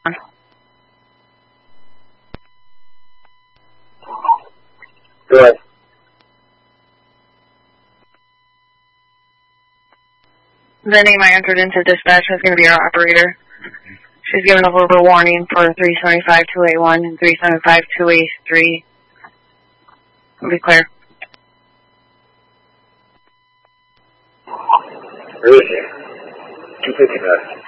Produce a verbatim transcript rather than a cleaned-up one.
Go ahead. The name I entered into dispatch is going to be our operator. She's given a verbal warning for three seventy-five two eighty-one and three seventy-five two eighty-three. We'll be clear. Where is she? two fifty-five.